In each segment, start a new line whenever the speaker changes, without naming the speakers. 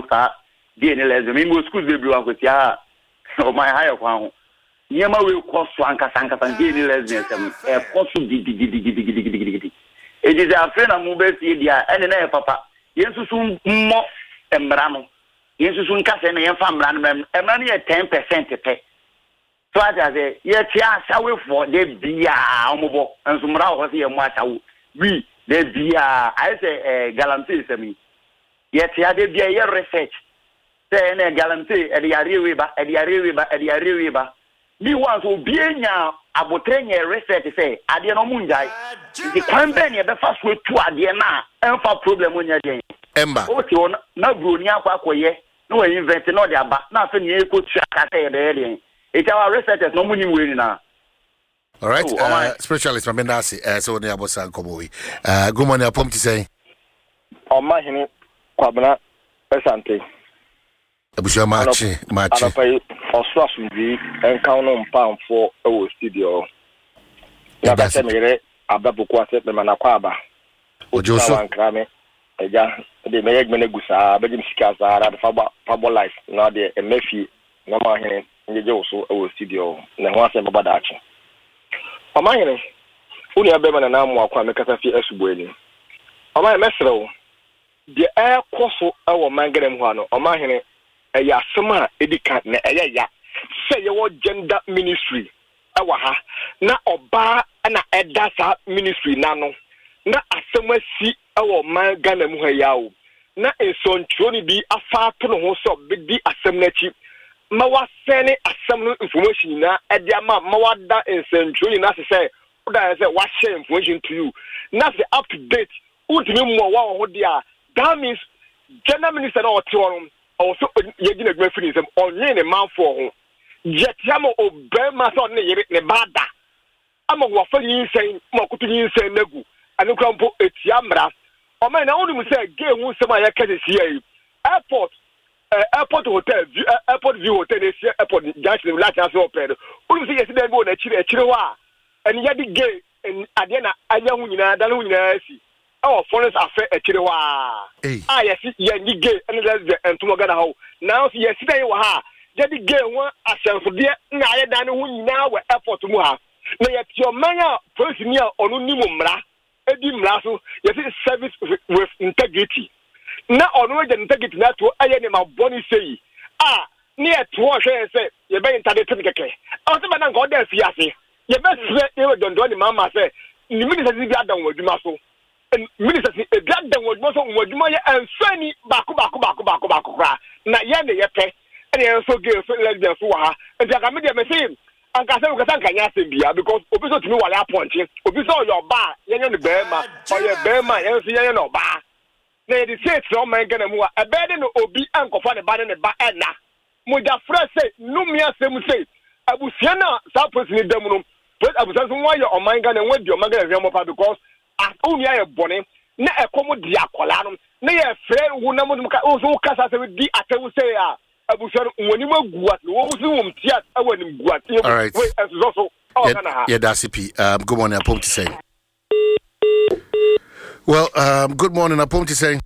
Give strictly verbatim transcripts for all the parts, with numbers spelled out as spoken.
sa di ne lesbian me go school be bi wa ko tia o my higher kwa Yama will cost Swanka Sanka and Gay lesbians and possible giddy giddy giddy giddy giddy giddy. It is a friend of Mubesi, and an papa. Yes, soon more and Brano. Yes, soon Cassan and Fam Ranman, and money at ten percent to pay. So I say, yes, shall we for the Bia Omobo and some Rao was here, Mata. We, the Bia, I say, Galantis to me. Yet, I did be a research. Say, and a Galanti at the Ariba, at the Ariba, at the Ariba. Me was obienya abotrenye research say ade no munjai the campaign e be fast way to ade na enfa problem onya den
emba
o ti on na broni akwa akoye na we invent na ode aba na afa ni eko tua kata e de den e ta researchers no munyi we ni na.
All right, oh, uh, specialist Mamendasi uh, so ne abosan komowi uh good morning apom ti say
o ma hini kwabna esante
Abusha machi machi
Anapai oswasumbi encounter mpamfo ewo studio ya ba se mere ababuku ase be mana kwaba
ojoso
ankrame eja de meye gbene gusa be dim sika zara de fabo fabo life na de emefi na ma hene ngeje oso ewo studio na ho ase baba dachi o ma hene uni abe mana na mu akwa mekata fi asubo eni o ma mesrewo de e koso ewo mangrem ho ano o ma hene eya sema edika na eya ya say your gender ministry ewa ha na oba na eda sa ministry nano na asema si ewo man Ghana mu ha yawo na ensontro ni bi afa to no ho so bedi asem na chi ma wa sene asem no information na ede ama ma wa da ensontro ni na say oda say wa share information to you na say up to date ultimi mo wa ho dia that means gender minister na otiwon also yegina gbe free sem onye ne manfo ho yetiamo obema so ne yere ne bada ama wo fa yinsen ma kutu yinsen nagu anukra mpo etiamra o me na wonu mu se ge hu sem a yakase sia airport airport hotel airport view hotel ne sia airport junction la chance open wonu se yesi dem bo na chire chire wa en yedi ge ade na anya hu nyina dan hu nyina si our foreigners affair a chire wa ah yes ye ni gay and lesbian and to Ghana how now yes dey wa ha jadi gay won asenfode na aye dan ho nyina wa airport mu ha na ye tio manya police ni a onu ni mu mra edi mra so yes service with integrity na onu je integrity na to aye ni ma boni sei ah ni e to hwe say ye be internet keke o se ba na ngo dey fi ase ye be se ye dondo ni mama say ni minister bi adan waduma so minister si e bia dan wodmo so wodmo ye anfani baako baako baako baako baako kra na ye ne ye pe e ye so ge so lesbian so wa ha e bia ka me de me say anka se ko san kanya se bia because obi so tumi wale aponche obi so yo ba ye nye ne bema o ye bema ye so ye no ba na ye di say tro man Ghana mu a e be de no obi ankofa ne ba ne ba e na mo da fra say no mi asem say abusia na sa president dem no but abusia so wa ye o man Ghana wa di o man Ghana remo pa because only a bonnet, na a common diacolanum, nay a friend who number also cast as di at say, Abusan, when you were what was the theatre, I went in what. All right, as also,
yeah, that's it. Um, good morning, I'm to say. Well, um, good morning, I'm to say.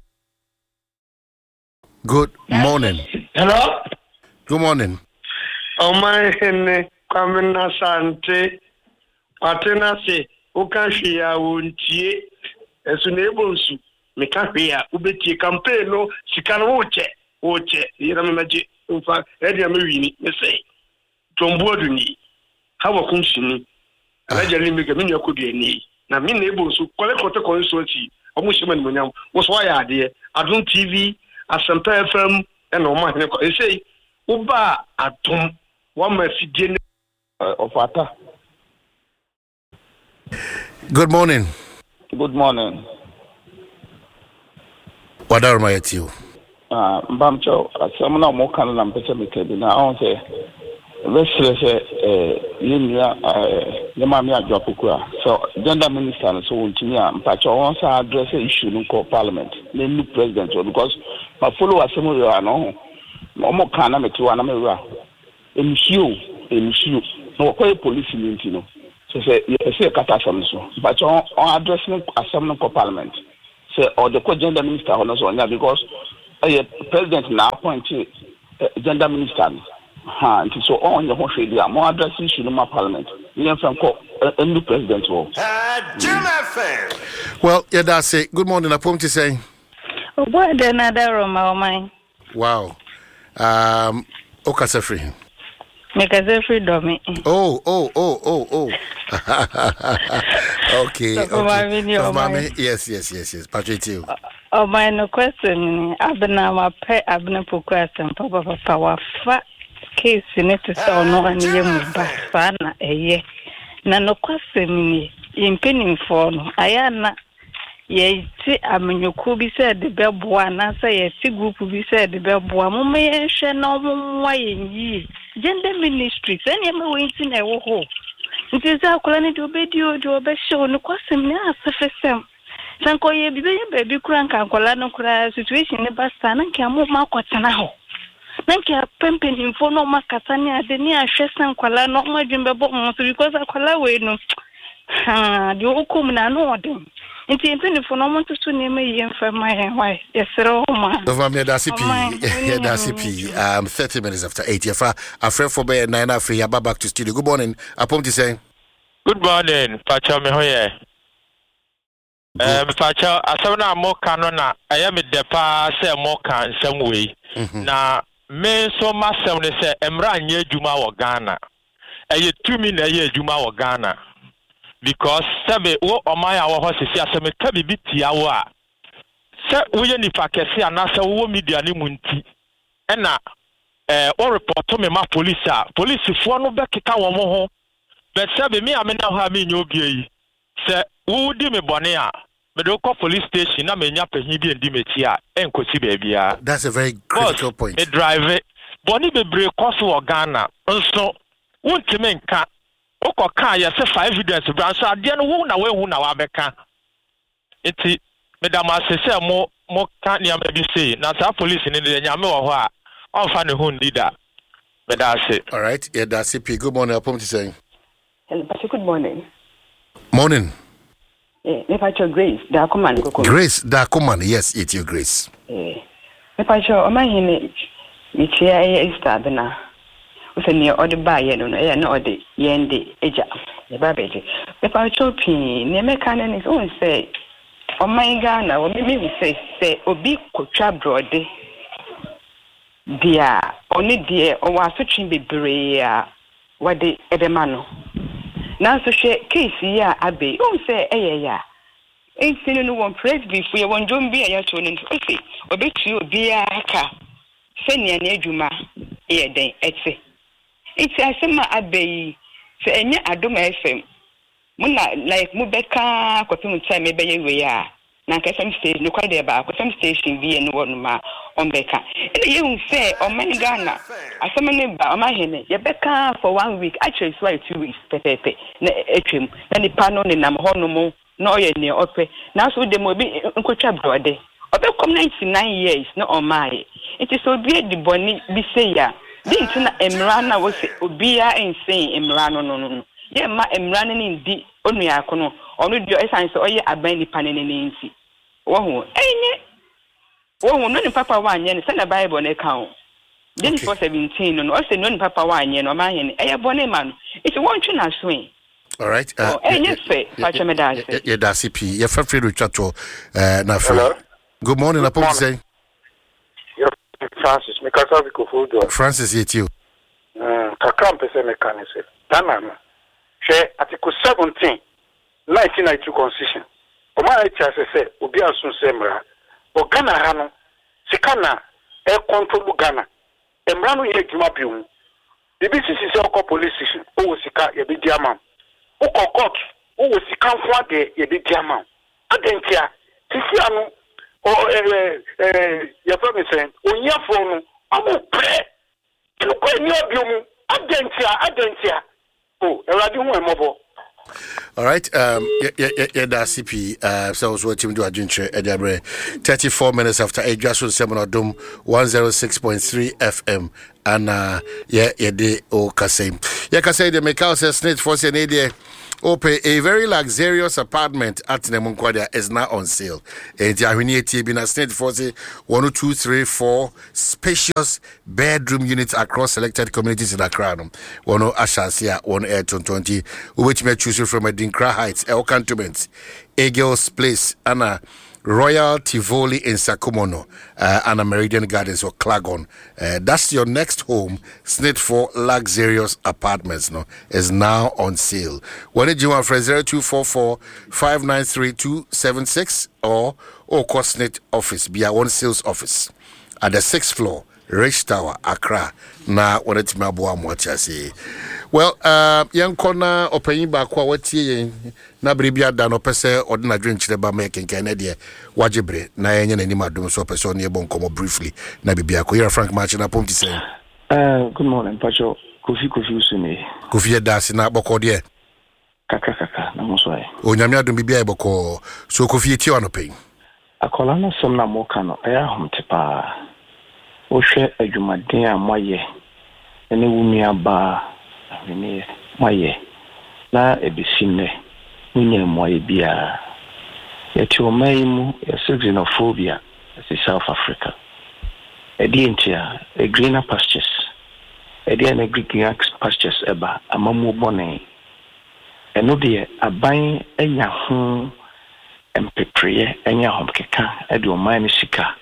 Good morning.
Hello?
Good morning.
Oh, my henny, coming asante, Patena say. Okanshi ya wontie esunebonsu mekafe ya ubetie campaign no sikana woche woche yira memaje mfa ede amewini me say tombodu ni hawo kunshini alaja limbe me nyakodu ni na me na ebonsu kole kote konsulti omo shema ni monyam wo so ya ade Adum T V Asampa F M and o ma hene ko e say uba atom wa ma fidie ofata.
Good morning.
Good morning.
What are my at you?
Ah, Bamcho, some no more can lamp me now. I say, let's say, eh, Yimia, eh, Yamamia Jopukua. So, gender minister, so Untinia, Pacho wants to address the issue in Parliament, the new president, because my follower, some of you are no more can I make you an America. In you, in you, no police in you know. So say say kata asem so but on addressing assembly for parliament say or the gender minister on so because a president now appointed gender minister. Ha, so on the whole area, more addressing Shuluma Parliament. We have some a new president.
Well, yeah, that's it. Good morning. I want to say.
Oh, boy, then another room, my mind.
Wow. Um, Okasefri.
Make us a free dummy.
Oh, oh, oh, oh, oh. Okay.
So,
okay.
So,
mommy, yes, yes, yes, yes. Patrick, you.
Oh, my no question. I've been a pet, I've been a question. Papa, power, fat case in it to sell no one young Basana, a year. Nano question, in penning for no. I am not. Ye, I mean, you could be said the bell one, I say a sea group will be said the bell one, may share no way in ye. Gender ministries, any of my waiting a whole. It is our colony to bed you to a best show, no question, yes, sufficient. Sanko ye baby crank and colano cry situation in the bastan and can move my quatanaho. Thank you, pimping him for no macatania, the near Shessan colano, my jimbo bones because I call away no. Ah, the old come and know them. It's intended for no one to name me and for my wife. Yes, sir.
Over me, that's it. Yeah, that's it. Um, thirty minutes after eight. If I, a friend for me, nine after you, back to studio. Good morning. I want to say.
Good morning, Pacha Mehoye. Um, Pacha, I saw now more canona. I am at the pass, more can some way. Now, me so much some say, Emran ye Juma or Ghana. A ye two minute ye Juma or Ghana. Because Sabe, what am I our horses? Yes, I may tell you, Tiawa. Sir, we any Pakasi and Nasa wo media ni munti. And now, eh, or report to me, my police, police, if one of the Kita Womo. But Sabe, me, I may now have in your gay. Sir, who would me Bonia? But don't call police station, I may not pay him and Dimetia, and Kosi baby.
That's a very critical point.
A driver, Bonnie be break Koso or Ghana. And so, won't you make cat? Oko ka ya se five evidence branch so ade no hu na we hu na wa beka enti madam asese mo mo ka nia ma bi say na sa police ni de nya me wo ho a on fa ne hu leader me da say.
All right, yeah, that's it. Good morning. Upon to say.
Hello, good morning.
Morning.
Eh, me pacho Grace da command koko.
Grace da command. Yes, it's your Grace.
Eh, me pacho o ma hine mi chia e Easter bena. We say near other buy no no eh no the yende eja the babeje me pa chopi ne mekanen is on say o my Ghana o me me say say obi kotwa brode dia oni dia o wa so twin bebre a wade edema no na so hwe case ya abe o say eh ya ensino no one praise before you won jom bia ya to no say obi tu obi aka se ne na adwuma e den etse. It's a summer abbey, say, and yet I do my F M. Muna like Mubeka, Cotum time, maybe we are. Nanka some station, no quite about, some station be and one ma on Becca. And you say, oh, my Ghana, I summon about my hen, your Becca for one week, actually, it's two weeks, pepe, etrim, then the panon in Nam Honomo, no, you're near Ope. Now, so they will be Uncle Chabbrode. About come ninety nine years, not on my. It is so great the bonny be say ya. Didn't Emrana was Obia and saying Emrano no no. Yeah, my Emranin in the only Akono, only your essence or your abandoned panin in Nancy. Oh, ain't it? Oh, no, Papa one yen, send a Bible on account. Then for seventeen, and also no Papa one yen or my hen, a bonnet man. It's a one tune as swing.
All right.
Uh, oh, yes, say, Pachamedas.
Yeah, that's it. You're free to chat to uh, Good morning, I say.
Francis, me kasa biko fudo.
Francis yet you.
Mm, kakam pese mekanise. Dana no. She article seventeen, nineteen ninety-two constitution. Oma echa se se obi asun semra. O Ghana ha no. Sikana e control Ghana. Emra no ye djuma biu. Bibi sisi se okọ police station. O sika ye bi diama. O court. O sika fwa de ye bi diama. Adentia. Sisi anu oh eh eh your family saying onya phone amu pre you ko ni obiom agentia agentia oh eradi hu emobo.
All right, um yeah yeah yeah that C P uh so was watching do adventure Edabre thirty-four minutes after a just on seven Dom one oh six point three F M and uh yeah yeah the o kasem yeah kasem the make house snitch for say need Ope, a very luxurious apartment at Nemunkwadia is now on sale. And Jahwini T B na Snit Force one two three four spacious bedroom units across selected communities in Accra. One Ashasia, one Ayrton twenty, which may choose from a Dinkra Heights, El Cantonment, Eagles Place, Anna. Royal Tivoli in Sakumono, uh, and a Meridian Gardens or Clagon. Uh, that's your next home. Snit for luxurious apartments. No, is now on sale. When did you want for zero two four four five nine three two seven six or or Snit office? Be our one sales office at the sixth floor, Rich Tower, Accra. Now, when it's my boy, what I say. Well, uh, young corner opening back what na bribia da no pese ordinary drink chireba making Canada wajibre na yenye na nima dum so pese oni ebon komo briefly na bibia ko Frank March na pom ti say.
Uh, good morning, Pacho. Kofi Kofi usuni.
Kofi dasi na boko de.
Kaka kaka na musoi.
O nyame adum bibia e boko so Kofi eti wano pay.
Akola na som na moka no aya homtepa. O hwe adwumaden a moye ene wumi aba ene moye na ebisine munye moye bia yeti omaimu ya xenophobia in South Africa edi entia a greener pastures edi an greener pastures eba amamu bone eno de aban enya ho empepreye enya homkeka edi omai sika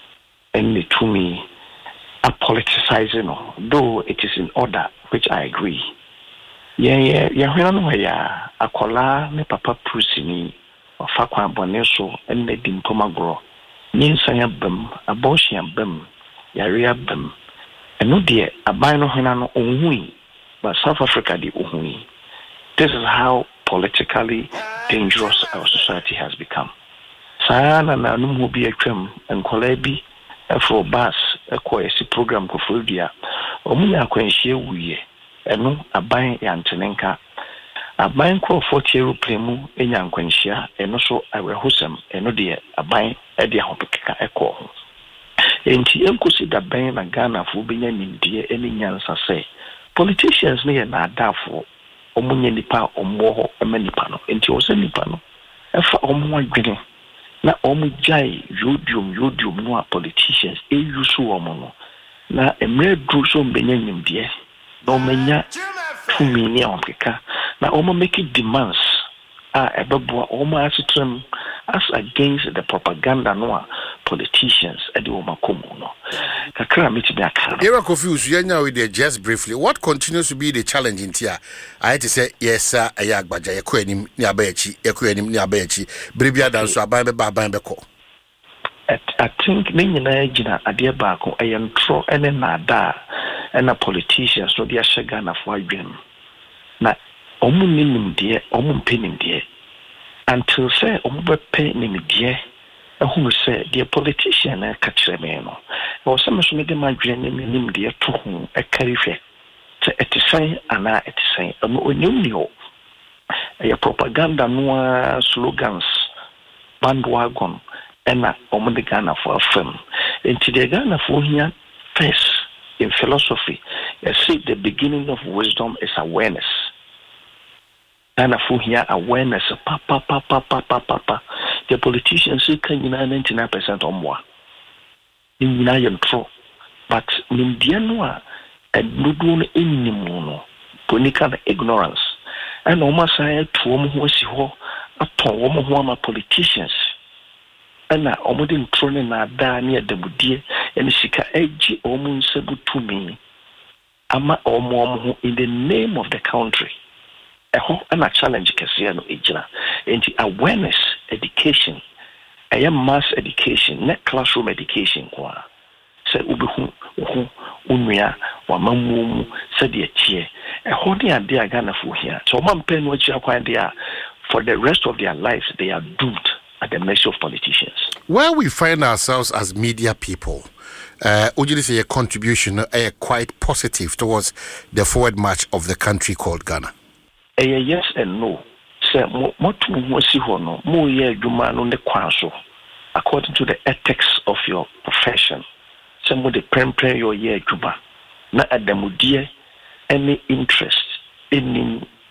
eni tumi a politicizing, though it is in order, which I agree. Yeah, yeah, yeah, we don't know ya. Akola ne papa prusini, or fakwa boneso, and the dimpomagro. Ninsaya bem, abortion bem, yaria bem. And no dear, a bino hinano unhui, but South Africa di unhui. This is how politically dangerous our society has become. Sayana na numubi ekrem, and kolebi, for bus a program ko fuldia omunya akwanhie wuye eno aban ya ntenenka aban ko forty aeroplane enya nkwanhia eno so awehosem eno de aban e de ahopeka ekọ ho enti enkosi da ban na Ghana fo benya nimdie eni nyansa se politicians ne na adafo omunya nipa omwo ho ema nipa no enti o se nipa no efa omwo adwene na omu jai yodium yodium no politicians e yusu omo no na emre dru so mbenya nyimdie na omenya tumi ni Africa na omo make demands a ebeboa omo asitrem as against the propaganda no politicians e de omo komu no kakra meti be akara
era confused yenya with the just briefly what continues to be the challenge in here I had to say yes sir aya agbaja ye ko anim ni abayachi ye ko anim ni abayachi bribia dan so aban be ba aban be ko
I think me nyina gina ade ba ko ayentro ene na da ena politicians so dia shega na fo adwen na omu ninim de omu mpenim de until say omu be pe nim de ehunu say the politician na ka kire me no o se me so me de madwen nim de to hu e karife te etisai ana etisai omu onyum ni o e propaganda no slogans bandwagon ena omu de Ghana for film into the Ghana for here first in philosophy I say the beginning of wisdom is awareness. And for here awareness pa pa pa pa pa pa pa pa the politicians say can ninety-nine percent or more in yantro but in dianwa and no inimuno politika ignorance and almost say to omo ho si ho aton omo ho ama politicians and na omo de ntrone na da na dabudie and sika eji omo nsebutumi ama omo omo in the name of the country. And a challenge Cassiano Ejina into awareness education. I am mass education, not classroom education. Say Ubu Umia, Wamamu, said the chair. A holding idea Ghana for here. So one pen which you acquire there for the rest of their lives, they are doomed at the mercy of politicians.
Where we find ourselves as media people, uh, would you say a contribution uh, quite positive towards the forward march of the country called Ghana?
A yes and no. Say what was no more ye juma no ne kwanso according to the ethics of your profession. Some of the prempre your year juma na adamudie any interest any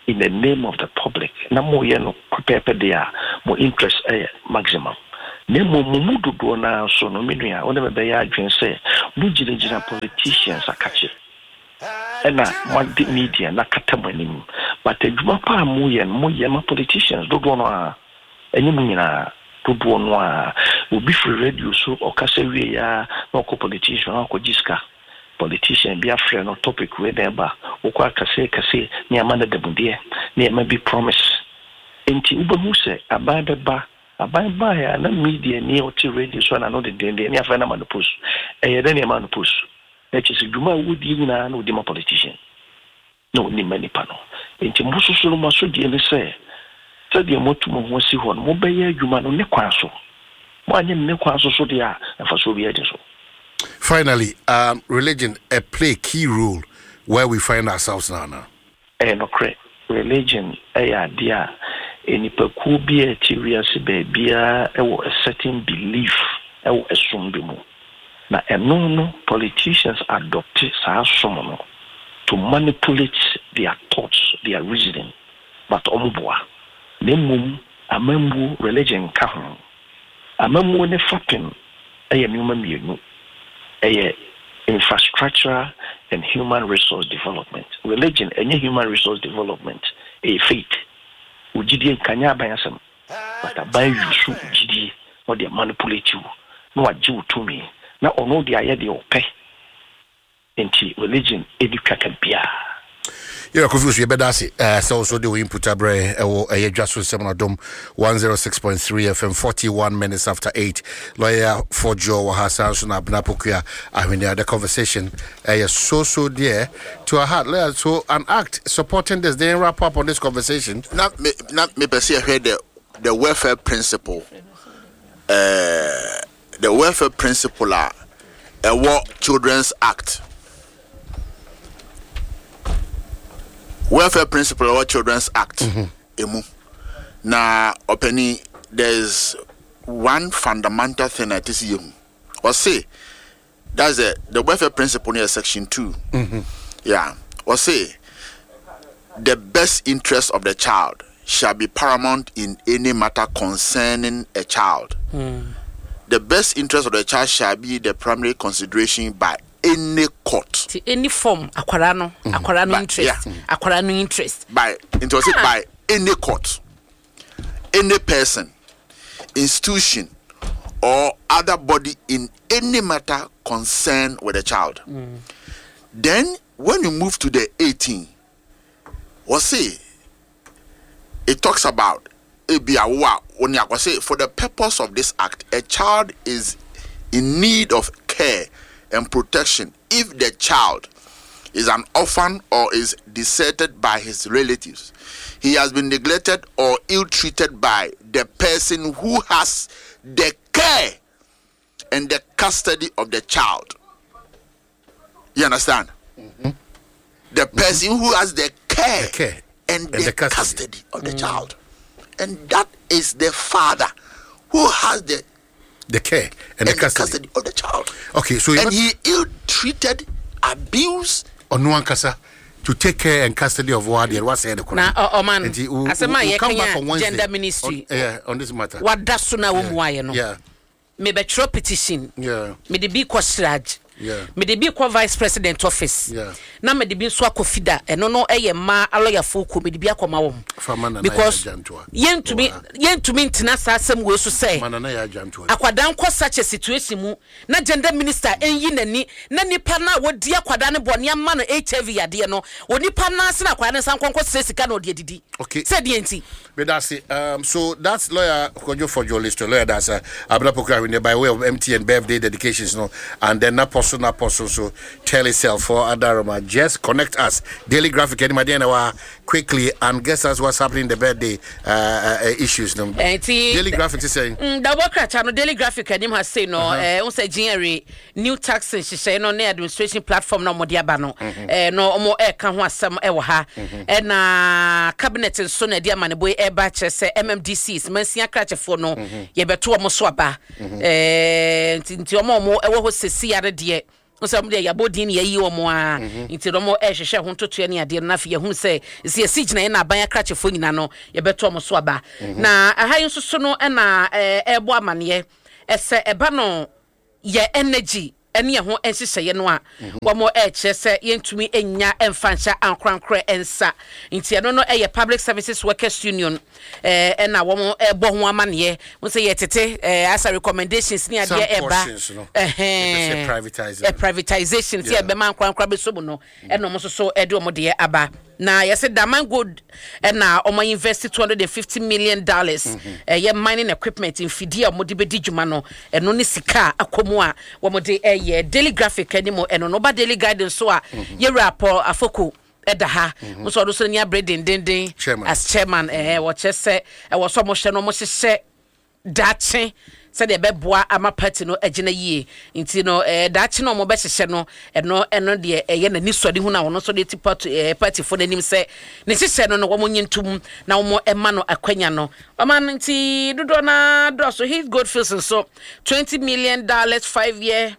in the name of the public. Na mo ye no prepare there, mo interest eh, maximum. Ne mo mo do na so no menua, o ne be ya adwen say, mo jina politicians akache. Ena mo di media na katamanim. But adwuma pa mo ye mo ye ma politicians do do no a enyi mo nyina do do no a obi free radio so okasa wie ya na ko politician na ko jiska. Politician be a friend on topic where they ba ukwa kase kase ni amanda de bundie ni ma be promise enti ubahu se ababa ba ababa ya na media ni oti radio so na no de de ni afa na manopus e ye de ni manopus e chi se duma wudi na no de ma politician no ni mani pano enti musu so ma so de ni se se de motu mo ho si ho mo be ya adwuma no ne kwan so mo anye ne kwan so so de a afa so bi e de so.
Finally, um, religion uh, play a key role where we find ourselves now. Now,
eh, no, correct. Religion, eh, idea, any peculiar serious baby, a certain belief, a assume now, and no, no politicians adopt some to manipulate their thoughts, their reasoning, but omboa, nemum, a membu religion kahun, a membu ne fapping, a human being. A infrastructure and human resource development. Religion and human resource development. A faith. Ujidi kanya bayasam. But a buy you shoot G or they manipulate you. No a Jew to me. Now ono the idea of pay. Enti religion educated bia.
You're confused. You better say. Uh, so also do input abre. Uh, uh, just with seven dom one zero six point three F M. Forty-one minutes after eight. Lawyer for Joe Wahasa so na Abnapukia. I mean, the conversation. Uh, so so dear to our heart. Lawyer, so an act supporting this. Then wrap up on this conversation.
Not me. Not me. Per se, heard the the welfare principle. Uh, the welfare principle are a War Children's Act. Welfare Principle or Children's Act. Mm-hmm. Emu. Na openi there's one fundamental thing that is you. Or say that's a, the welfare principle near section two. Mm-hmm. Yeah. Or say the best interest of the child shall be paramount in any matter concerning a child. Mm. The best interest of the child shall be the primary consideration by any court,
to any form, aquarano, mm-hmm. aquarano interest, yeah. aquarano interest.
By it was ah. by any court, any person, institution, or other body in any matter concerned with a child. Mm. Then, when you move to the eighteen, what say? It talks about when you say for the purpose of this act, a child is in need of care and protection if the child is an orphan or is deserted by his relatives. He has been neglected or ill-treated by the person who has the care and the custody of the child. You understand? Mm-hmm. The person mm-hmm. who has the care,
the care
and, and the, the custody. custody of the mm. child. And that is the father who has the
The care and, and the, custody.
the custody of the child.
Okay, so
and he ill-treated, abused,
or no one casa to take care and custody of what they was saying.
Now, oh man, as a man, come back on Wednesday, gender ministry.
On, yeah, on this matter.
What does so now? Yeah.
yeah.
Me be throw petition.
Yeah.
Me de be kwasraj.
Yeah.
Me de be kwa vice president office.
Yeah.
Na me de be so akofida. Eno no eye ma aloya foko me de be akoma wom. Because yen to me yen to me ntina sa asem we so say. Akwada nko such a situation mu na gender minister enyi nani na nipa na wodi akwada ne bone ama no H I V yade no. Onipa na se na akwada ne san konko sesika na odi edidi.
Okay.
Said the enti.
But that's it. Um, so that's lawyer Kojo for your list. Lawyer that's uh, Abna Pokra by way of M T N birthday dedications, no, and then Apostle Apostle. So tell itself for Adaroma. Just connect us. Daily Graphic anybody quickly and guess us what's happening in the birthday uh, uh, issues. No. Daily Graphic is saying.
Double crack. No Daily Graphic anymore has say no. Uh, on say January new taxes. She say no. Ne administration platform no modiaba no. No more air can was some ewa and na cabinet and so ne dear man boy. Ebache say M M D Cs mensia krache fo no ye beto omo so aba eh nti omo omo ewo ho sesi ade de nso mo de ya bodin ne yi omo a nti no mo e hwehwe ho totoe ne ade na afia hu se se si gina na aban akrachefo nyina no ye beto mo so aba na ahayi nso so no na e bo amane ese eba no ye energy ene ho enhyehyeye no a wo mo e kire se yentumi enya emfansha ankrankra ensa nti no no e Public Services Workers Union eh ena wo mo e bo ho amane wo se ye tete eh as a recommendations ni ade eba eh privatization privatization ti e be man krankra be so no eno mo so so e de mo de aba na yes Daman Gold na omo invest two hundred fifty million dollars eh ye mining equipment in Fidia mo de be dijuma no eno ni sika akomu a wo mo de eh ye daily graphic animo eno no ba daily guidance so a ye rapport afoko eda ha mo so do so nya breading den den as chairman eh wo chese e wo so mo hye no mo hye dache said the beboa ama party no agina yie nti no eh dachi no mo be hye no eno eno de eye na ni sode hu na wono so de ti party party for nanim se ne hye no no wo mo nyintum na wo mo ema no akwanya no mama nti dodo na do so he's good feels so twenty million dollars five year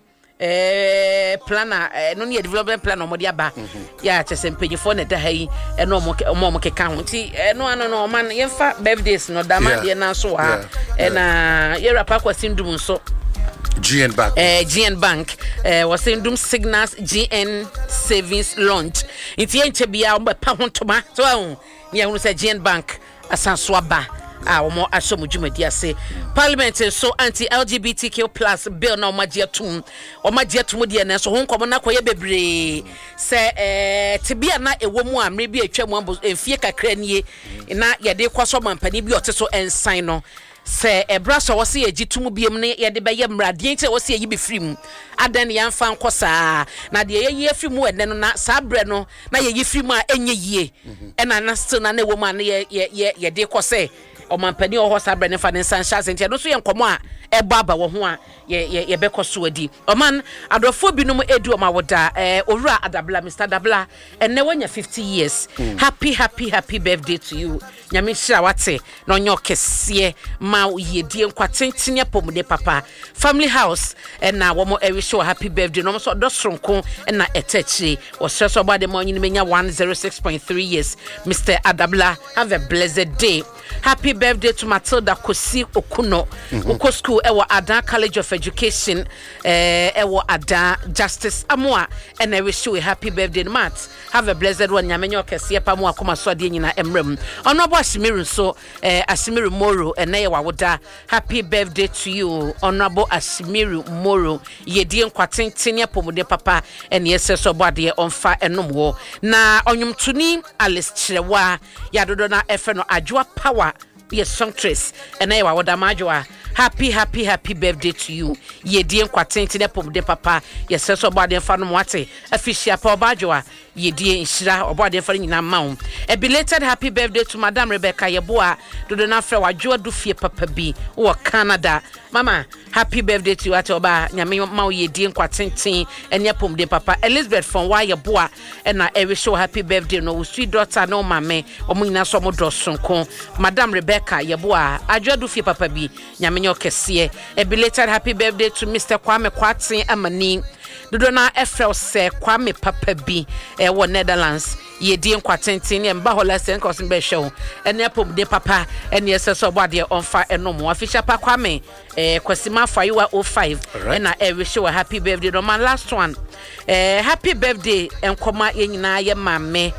eh planner eh no ne development plan no mo de aba ya chese mpanyifo na da hai eh no mo mo mo keka ho nti eh no ano no man yemfa birthdays no da ma de na so ha eh na ye rapa kwasindum so
G N Bank
eh G N Bank eh wasindum Signals G N Savings Launch nti enche bia mo pa ho ntoma so ahun ne ahun se G N Bank asanso aba ah omo asomu jumadi ase parliament so anti L G B T Q plus bill na omagie atum omagie atum de na so ho nkomo na koye bebre se eh tibia na ewo mu amre bi atwa mu emfie kakra nie na ye de kwaso mampani bi oteso ensan no se ebra so wo se agitum biem ne ye de beye mrade nti wo se yi be firim adan ya mfa nkosa na de ye yi afimu ene no na sa bre no na ye yi firim a enye yie ena na still na na ewo mu an ye ye ye de kwose o mampani o hosa bre ne fa ne san chance nti no so ye nkomo a eba aba wo ho a ye ye be koso adi o man adofo binum edu o ma woda eh owura Adabla Mister Adabla enne wanya fifty years mm. happy happy happy birthday to you nyame hira wate na onyo kese ma yedie nkwatentene pomde papa family house na wo mo ewish happy birthday no so dosronko na etachi wo streso bade mo nyini menya one oh six point three years Mister Adabla have a blessed day. Happy birthday to Matilda Kosi Okuno Uko School ewo Ada College of Education eh ewo Ada Justice Amua and I wish you a happy birthday Matt. Have a blessed one nyamenyo kese pa mu akoma so ade nyina emrem onobo Asimiru so eh Asimiru Moro ene wa woda happy birthday to you honorable Asimiru Moro yedie nkwatentene pomode papa ene yese so bode onfa enomwo na onwumtuni Alice Chirewa ya dodo na efe no adwoa power yes songstress ene wa woda majwa happy happy happy birthday to you yedie nkwatentene pomode papa yese so bode fa no mwate afishia pa obadwoa yedie nshira obode fa nyina mawo a belated happy birthday to Madam Rebecca Yeboa dodo na fra wadwo adufie papa bi wo Canada mama happy birthday to you at oba nyame mawo yedie nkwatenten enya pomde papa Elizabeth from Yeboa na every show happy birthday no sweet daughter no mame omunyina so mo dosonko Madam Rebecca Yeboa adwo adufie papa bi nyame nyo kese a belated happy birthday to Mister Kwame Kwatin Amani dodo na efrel se Kwame papa bi e wo Netherlands yedie nkwatenten ne mba hola sen kosin be hwe ene pom de papa ene yeseso obade onfa enomo official pa Kwame eh Kwasima Fayiwa oh five ena e wish you a happy birthday no man last one eh happy birthday enkoma yenyina ye mame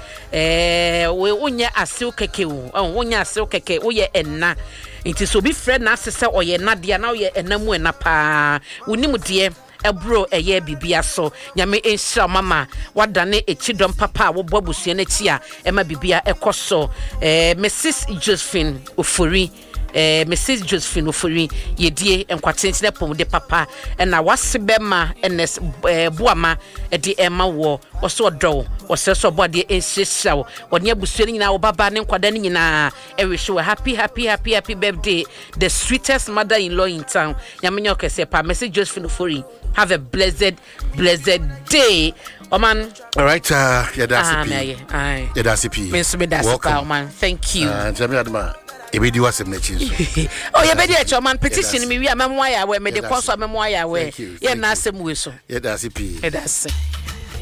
eh we unya asew keke wo unya asew keke wo ye enna nti so bi friend na sese oye nadia na oye enamu ena pa unimu de ebro eye bibia so nyame enhira mama wadane echidom papa wo bobusu na chi a ema bibia ekoso eh Missus Josephine Ofori eh Missus Josephine Ofori yedie enkwatentene pomde papa na wasebema ns eh, buama edi ema wo woso do woseso bode enhira woni abusu nyina wo baba ne nkwada ne nyina e wish you happy happy happy happy birthday the sweetest mother-in-law in town nyame nyokese pa Missus Josephine Ofori. Have a blessed, blessed day. Oh man.
All right, uh, yeah, that's
ah,
it.
Aye.
Yeah, that's it.
Welcome, man. Thank you.
Uh, ebedi wasem na chi so
oh ye bedi e choman petition mi wi amemwa ya we me de konso amemwa ya we ye na asem we so
ye da si pi
ye da si